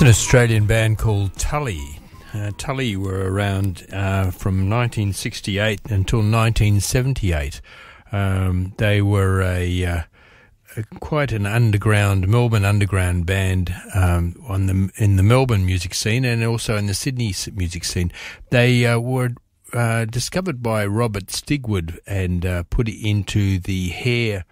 An Australian band called Tully. Tully were around from 1968 until 1978. They were quite an underground, Melbourne underground band in the Melbourne music scene and also in the Sydney music scene. They were discovered by Robert Stigwood and put into the Hair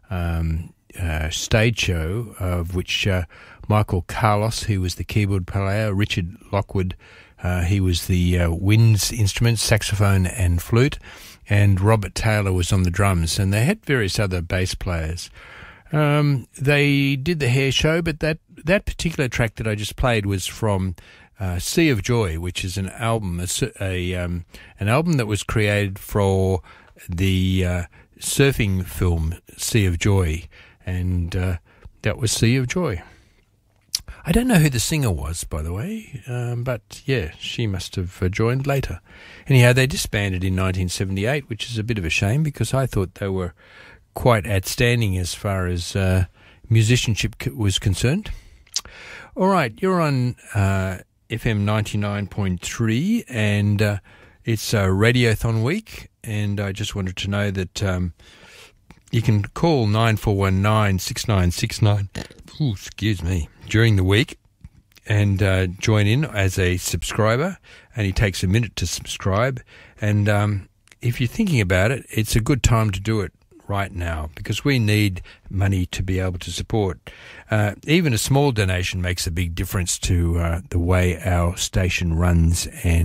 stage show, of which Michael Carlos, who was the keyboard player, Richard Lockwood, he was the winds instruments, saxophone and flute, and Robert Taylor was on the drums, and they had various other bass players. They did the Hair show, but that particular track that I just played was from Sea of Joy, which is an album, an album that was created for the surfing film Sea of Joy, and that was Sea of Joy. I don't know who the singer was, by the way, but yeah, she must have joined later. Anyhow, they disbanded in 1978, which is a bit of a shame because I thought they were quite outstanding as far as musicianship was concerned. All right, you're on FM 99.3, and it's Radiothon week, and I just wanted to know that you can call 9419-6969, excuse me, during the week and join in as a subscriber, and it takes a minute to subscribe. And if you're thinking about it, it's a good time to do it right now because we need money to be able to support. Even a small donation makes a big difference to the way our station runs and